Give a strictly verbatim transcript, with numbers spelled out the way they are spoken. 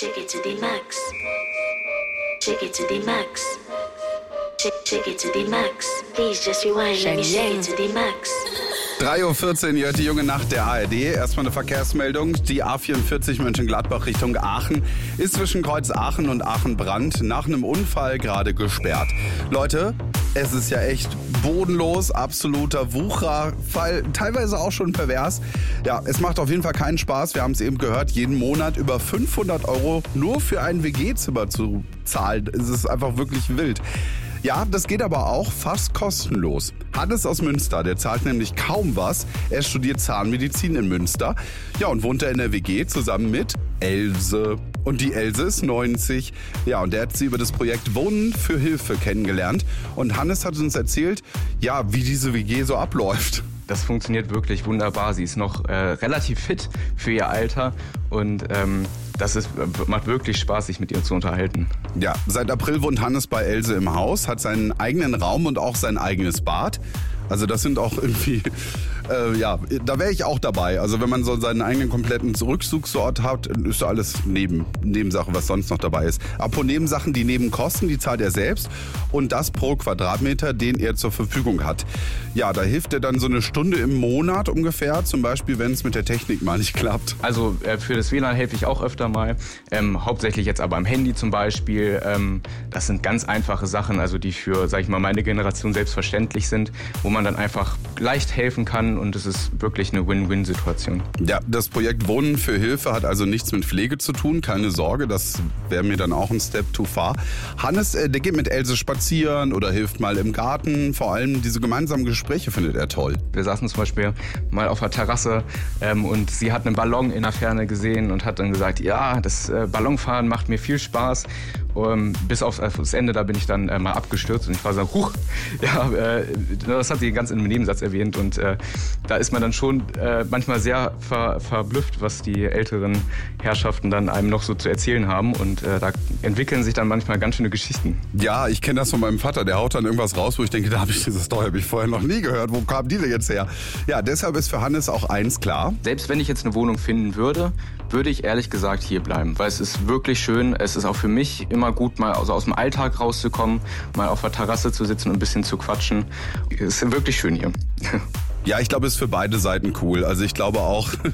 Shake it to the max. Shake it to the max. Shake, shake it to the max. Please just rewind. Let me shake it to the max. drei Uhr vierzehn, ihr hört die junge Nacht der A R D. Erstmal eine Verkehrsmeldung. Die A vierundvierzig Mönchengladbach Richtung Aachen ist zwischen Kreuz Aachen und Aachen-Brand nach einem Unfall gerade gesperrt. Leute, es ist ja echt bodenlos, absoluter Wucherfall, teilweise auch schon pervers. Ja, es macht auf jeden Fall keinen Spaß. Wir haben es eben gehört, jeden Monat über fünfhundert Euro nur für ein W G-Zimmer zu zahlen. Es ist einfach wirklich wild. Ja, das geht aber auch fast kostenlos. Hannes aus Münster, der zahlt nämlich kaum was. Er studiert Zahnmedizin in Münster. Ja, und wohnt da in der W G zusammen mit Else. Und die Else ist neunzig. Ja, und der hat sie über das Projekt Wohnen für Hilfe kennengelernt. Und Hannes hat uns erzählt, ja, wie diese W G so abläuft. Das funktioniert wirklich wunderbar. Sie ist noch äh, relativ fit für ihr Alter und ähm, das ist, macht wirklich Spaß, sich mit ihr zu unterhalten. Ja, seit April wohnt Hannes bei Else im Haus, hat seinen eigenen Raum und auch sein eigenes Bad. Also das sind auch irgendwie, äh, ja, da wäre ich auch dabei. Also wenn man so seinen eigenen kompletten Rückzugsort hat, ist da alles neben, Nebensache, was sonst noch dabei ist. Apropos Nebensachen, die Nebenkosten, die zahlt er selbst und das pro Quadratmeter, den er zur Verfügung hat. Ja, da hilft er dann so eine Stunde im Monat ungefähr, zum Beispiel, wenn es mit der Technik mal nicht klappt. Also äh, für das W L A N helfe ich auch öfter mal, ähm, hauptsächlich jetzt aber am Handy zum Beispiel. Ähm, das sind ganz einfache Sachen, also die für, sag ich mal, meine Generation selbstverständlich sind, wo man dann einfach leicht helfen kann und es ist wirklich eine Win-Win-Situation. Ja, das Projekt Wohnen für Hilfe hat also nichts mit Pflege zu tun, keine Sorge, das wäre mir dann auch ein Step too far. Hannes, äh, der geht mit Else spazieren oder hilft mal im Garten, vor allem diese gemeinsamen Gespräche findet er toll. Wir saßen zum Beispiel mal auf der Terrasse ähm, und sie hat einen Ballon in der Ferne gesehen und hat dann gesagt, ja, das äh, Ballonfahren macht mir viel Spaß. Um, bis auf das Ende, da bin ich dann äh, mal abgestürzt und ich war so, huch, ja, äh, das hat sie ganz in einem Nebensatz erwähnt und äh, da ist man dann schon äh, manchmal sehr ver, verblüfft, was die älteren Herrschaften dann einem noch so zu erzählen haben und äh, da entwickeln sich dann manchmal ganz schöne Geschichten. Ja, ich kenne das von meinem Vater, der haut dann irgendwas raus, wo ich denke, da habe ich diese Story habe ich vorher noch nie gehört, wo kam die denn jetzt her? Ja, deshalb ist für Hannes auch eins klar. Selbst wenn ich jetzt eine Wohnung finden würde, würde ich ehrlich gesagt hier bleiben, weil es ist wirklich schön, es ist auch für mich immer gut, mal also aus dem Alltag rauszukommen, mal auf der Terrasse zu sitzen und ein bisschen zu quatschen. Es ist wirklich schön hier. Ja, ich glaube, es ist für beide Seiten cool. Also ich glaube auch,